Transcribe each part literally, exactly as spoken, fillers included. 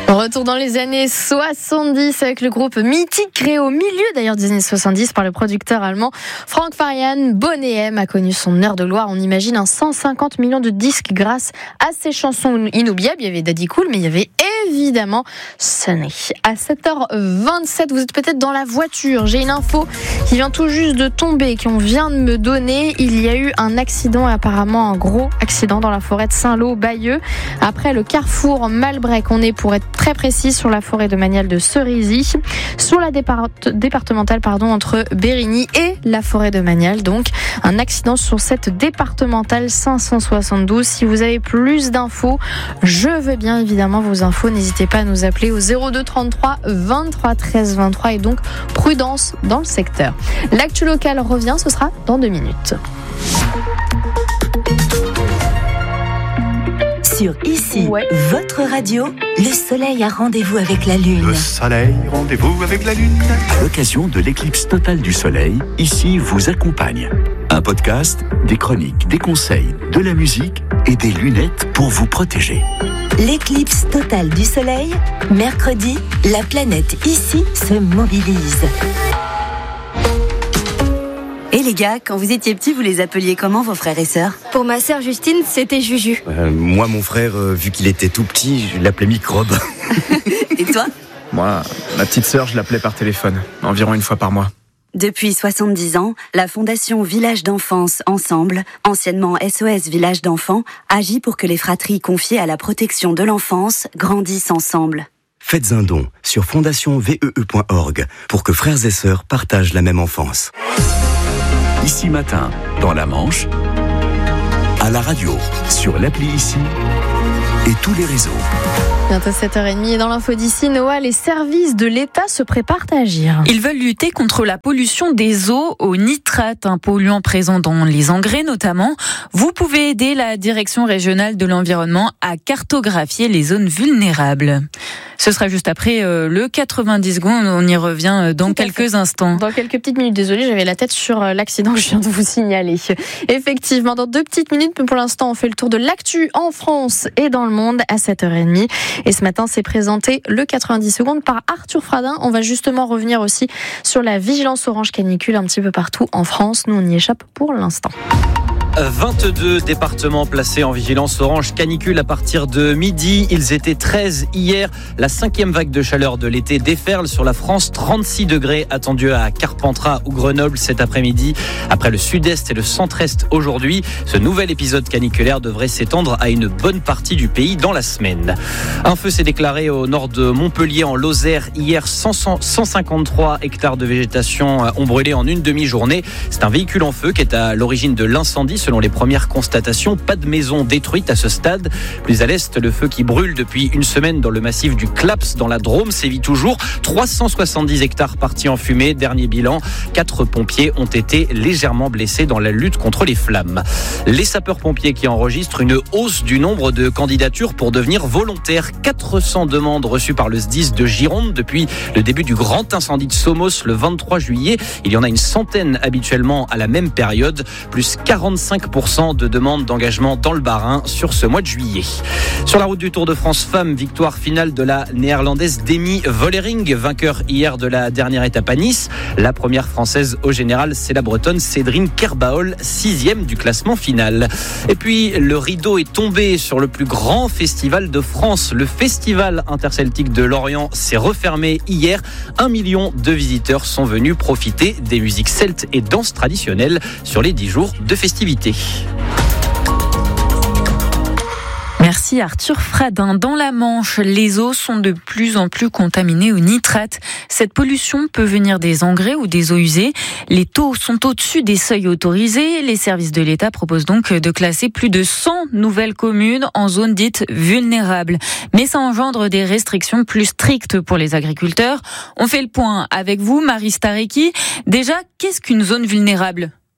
Retour dans les années soixante-dix avec le groupe mythique créé au milieu d'ailleurs des années soixante-dix par le producteur allemand Frank Farian. Boney M a connu son heure de gloire. On imagine un cent cinquante millions de disques grâce à ses chansons inoubliables. Il y avait Daddy Cool, mais il y avait évidemment Sunny. À sept heures vingt-sept, vous êtes peut-être dans la voiture. J'ai une info qui vient tout juste de tomber, qu'on vient de me donner. Il y a eu un accident, apparemment un gros accident dans la forêt de Saint-Lô-Bayeux. Après le carrefour Malbrec, on est pour être très précis sur la forêt domaniale de Cerisy, sur la départ- départementale pardon, entre Bérigny et la forêt domaniale. Donc un accident sur cette départementale cinq cent soixante-douze. Si vous avez plus d'infos, je veux bien évidemment vos infos. N'hésitez pas à nous appeler au zéro deux trente-trois vingt-trois treize vingt-trois et donc prudence dans le secteur. L'actu locale revient, ce sera dans deux minutes. Sur Ici, ouais. votre radio, le soleil a rendez-vous avec la lune. Le soleil, rendez-vous avec la lune. À l'occasion de l'éclipse totale du soleil, Ici vous accompagne. Un podcast, des chroniques, des conseils, de la musique et des lunettes pour vous protéger. L'éclipse totale du soleil, mercredi, la planète Ici se mobilise. Et les gars, quand vous étiez petits, vous les appeliez comment vos frères et sœurs ? Pour ma sœur Justine, c'était Juju. Euh, moi, mon frère, euh, vu qu'il était tout petit, je l'appelais Microbe. Et toi ? Moi, ma petite sœur, je l'appelais par téléphone, environ une fois par mois. Depuis soixante-dix ans, la Fondation Village d'Enfance Ensemble, anciennement S O S Village d'Enfants, agit pour que les fratries confiées à la protection de l'enfance grandissent ensemble. Faites un don sur fondation v e e point org pour que frères et sœurs partagent la même enfance. Ici matin, dans la Manche, à la radio, sur l'appli Ici et tous les réseaux. Bientôt sept heures trente et dans l'info d'ici, Noah, les services de l'État se préparent à agir. Ils veulent lutter contre la pollution des eaux au nitrate, un polluant présent dans les engrais notamment. Vous pouvez aider la Direction régionale de l'environnement à cartographier les zones vulnérables. Ce sera juste après euh, le quatre-vingt-dix secondes, on y revient dans Tout quelques instants. Dans quelques petites minutes, désolée, j'avais la tête sur l'accident que je viens de vous signaler. Effectivement, dans deux petites minutes, mais pour l'instant, on fait le tour de l'actu en France et dans le monde à sept heures trente. Et ce matin, c'est présenté le quatre-vingt-dix secondes par Arthur Fradin. On va justement revenir aussi sur la vigilance orange canicule un petit peu partout en France. Nous, on y échappe pour l'instant. vingt-deux départements placés en vigilance orange canicule à partir de midi. Ils étaient treize hier. La cinquième vague de chaleur de l'été déferle sur la France. trente-six degrés attendus à Carpentras ou Grenoble cet après-midi. Après le sud-est et le centre-est aujourd'hui, ce nouvel épisode caniculaire devrait s'étendre à une bonne partie du pays dans la semaine. Un feu s'est déclaré au nord de Montpellier en Lozère. Hier, cent cinquante-trois hectares de végétation ont brûlé en une demi-journée. C'est un véhicule en feu qui est à l'origine de l'incendie. Selon les premières constatations, pas de maison détruite à ce stade. Plus à l'est, le feu qui brûle depuis une semaine dans le massif du Claps, dans la Drôme, sévit toujours. trois cent soixante-dix hectares partis en fumée. Dernier bilan, quatre pompiers ont été légèrement blessés dans la lutte contre les flammes. Les sapeurs-pompiers qui enregistrent une hausse du nombre de candidatures pour devenir volontaires. quatre cents demandes reçues par le S D I S de Gironde depuis le début du grand incendie de Somos le vingt-trois juillet. Il y en a une centaine habituellement à la même période, plus quarante-cinq pour cent de demandes d'engagement dans le Bas-Rhin sur ce mois de juillet. Sur la route du Tour de France Femmes, victoire finale de la néerlandaise Demi Vollering, vainqueur hier de la dernière étape à Nice. La première française au général, c'est la bretonne Cédrine Kerbaol, sixième du classement final. Et puis, le rideau est tombé sur le plus grand festival de France. Le festival interceltique de Lorient s'est refermé hier. Un million de visiteurs sont venus profiter des musiques celtes et danses traditionnelles sur les dix jours de festivités. Merci Arthur Fradin. Dans la Manche, les eaux sont de plus en plus contaminées au nitrate. Cette pollution peut venir des engrais ou des eaux usées. Les taux sont au-dessus des seuils autorisés. Les services de l'État proposent donc de classer plus de cent nouvelles communes en zones dites vulnérables. Mais ça engendre des restrictions plus strictes pour les agriculteurs. On fait le point avec vous, Marie Starecki. Déjà, qu'est-ce qu'une zone vulnérable ?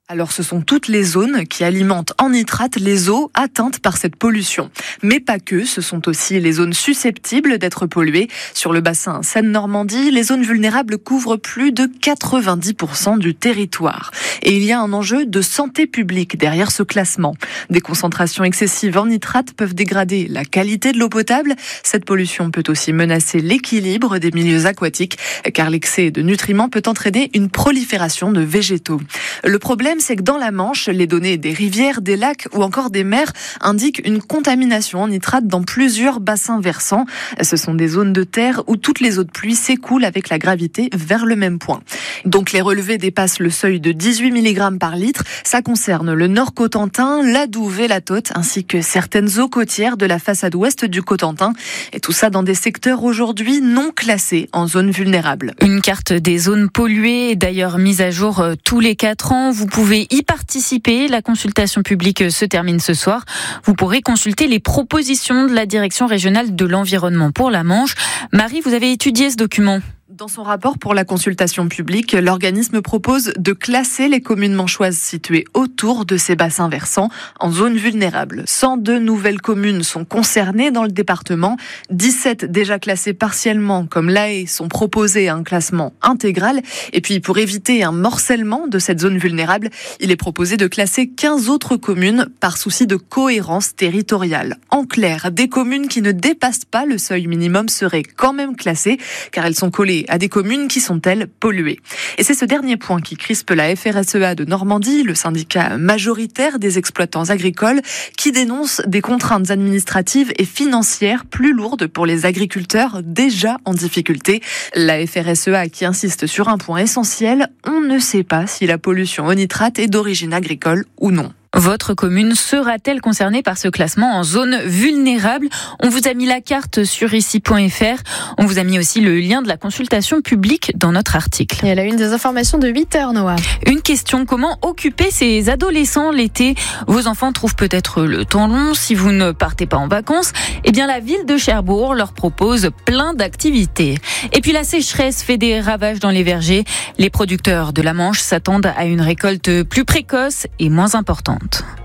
Alors ce sont toutes les zones qui alimentent en nitrate les eaux atteintes par cette pollution. Mais pas que, ce sont aussi les zones susceptibles d'être polluées. Sur le bassin Seine-Normandie, les zones vulnérables couvrent plus de quatre-vingt-dix pour cent du territoire. Et il y a un enjeu de santé publique derrière ce classement. Des concentrations excessives en nitrate peuvent dégrader la qualité de l'eau potable. Cette pollution peut aussi menacer l'équilibre des milieux aquatiques, car l'excès de nutriments peut entraîner une prolifération de végétaux. Le problème, c'est que dans la Manche, les données des rivières, des lacs ou encore des mers indiquent une contamination en nitrate dans plusieurs bassins versants. Ce sont des zones de terre où toutes les eaux de pluie s'écoulent avec la gravité vers le même point. Donc les relevés dépassent le seuil de dix-huit milligrammes par litre. Ça concerne le Nord-Cotentin, la Douve et la Taute, ainsi que certaines eaux côtières de la façade ouest du Cotentin. Et tout ça dans des secteurs aujourd'hui non classés en zone vulnérable. Une carte des zones polluées est d'ailleurs mise à jour tous les quatre ans. Vous pouvez y participer. La consultation publique se termine ce soir. Vous pourrez consulter les propositions de la Direction régionale de l'environnement pour la Manche. Marie, vous avez étudié ce document ? Dans son rapport pour la consultation publique, l'organisme propose de classer les communes manchoises situées autour de ces bassins versants en zones vulnérables. cent deux nouvelles communes sont concernées dans le département. dix-sept déjà classées partiellement comme l'A E sont proposées à un classement intégral. Et puis pour éviter un morcellement de cette zone vulnérable, il est proposé de classer quinze autres communes par souci de cohérence territoriale. En clair, des communes qui ne dépassent pas le seuil minimum seraient quand même classées car elles sont collées à des communes qui sont, elles, polluées. Et c'est ce dernier point qui crispe la F R S E A de Normandie, le syndicat majoritaire des exploitants agricoles, qui dénonce des contraintes administratives et financières plus lourdes pour les agriculteurs déjà en difficulté. La F R S E A qui insiste sur un point essentiel, on ne sait pas si la pollution au nitrate est d'origine agricole ou non. Votre commune sera-t-elle concernée par ce classement en zone vulnérable ? On vous a mis la carte sur ici point f r. On vous a mis aussi le lien de la consultation publique dans notre article. Et elle a une des informations de huit heures, Noah. Une question, comment occuper ces adolescents l'été ? Vos enfants trouvent peut-être le temps long si vous ne partez pas en vacances. Eh bien, la ville de Cherbourg leur propose plein d'activités. Et puis la sécheresse fait des ravages dans les vergers. Les producteurs de la Manche s'attendent à une récolte plus précoce et moins importante.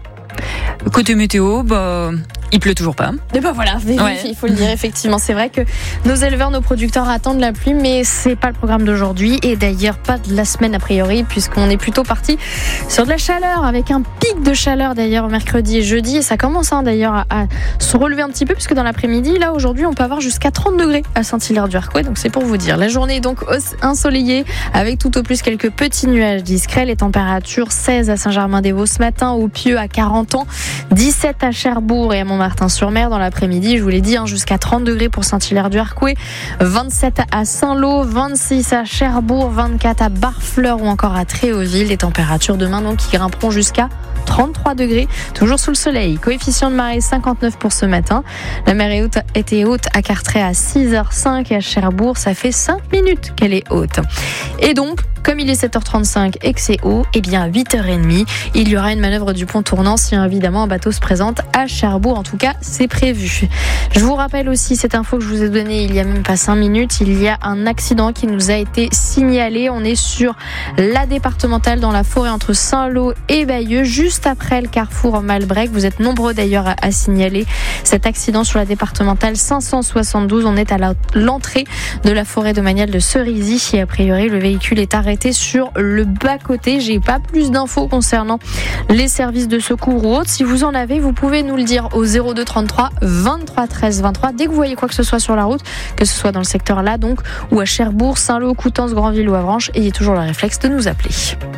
Côté météo, bah, il pleut toujours pas. Et ben voilà, ouais. Il faut le dire, effectivement. C'est vrai que nos éleveurs, nos producteurs attendent la pluie, mais c'est pas le programme d'aujourd'hui et d'ailleurs pas de la semaine a priori, puisqu'on est plutôt parti sur de la chaleur, avec un pic de chaleur d'ailleurs mercredi et jeudi. Et ça commence hein, d'ailleurs à, à se relever un petit peu, puisque dans l'après-midi, là aujourd'hui, on peut avoir jusqu'à trente degrés à Saint-Hilaire-du-Harcouët. Donc c'est pour vous dire. La journée est donc ensoleillée, avec tout au plus quelques petits nuages discrets. Les températures seize à Saint-Germain-des-Vaux ce matin, au Pieux à quarante ans, dix-sept à Cherbourg et à Montmartin-sur-Mer dans l'après-midi. Je vous l'ai dit, hein, jusqu'à trente degrés pour Saint-Hilaire-du-Harcouët, vingt-sept à Saint-Lô, vingt-six à Cherbourg, vingt-quatre à Barfleur ou encore à Tréauville. Les températures demain donc qui grimperont jusqu'à trente-trois degrés, toujours sous le soleil. Coefficient de marée cinquante-neuf pour ce matin. La mer est haute, était haute à Carteret à six heures cinq et à Cherbourg, ça fait cinq minutes qu'elle est haute. Et donc, comme il est sept heures trente-cinq et que c'est haut, eh bien à huit heures trente, il y aura une manœuvre du pont tournant si évidemment un bateau se présente à Cherbourg. En tout cas, c'est prévu. Je vous rappelle aussi cette info que je vous ai donnée il y a même pas cinq minutes. Il y a un accident qui nous a été signalé. On est sur la départementale dans la forêt entre Saint-Lô et Bayeux, juste après le carrefour Malbrec. Vous êtes nombreux d'ailleurs à, à signaler cet accident sur la départementale cinq cent soixante-douze. On est à la, l'entrée de la forêt domaniale de Cerisy et a priori le véhicule est arrêté sur le bas-côté. J'ai pas plus d'infos concernant les services de secours ou autres. Si vous en avez, vous pouvez nous le dire au zéro deux trente-trois vingt-trois treize vingt-trois dès que vous voyez quoi que ce soit sur la route, que ce soit dans le secteur là donc, ou à Cherbourg, Saint-Lô, Coutances, Granville ou Avranches. Ayez toujours le réflexe de nous appeler.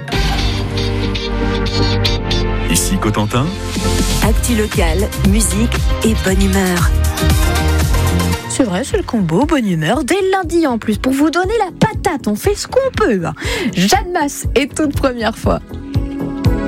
Ici Cotentin. Actu local, musique et bonne humeur. C'est vrai, c'est le combo bonne humeur dès lundi en plus. Pour vous donner la patate, on fait ce qu'on peut. Jeanne Masse est toute première fois.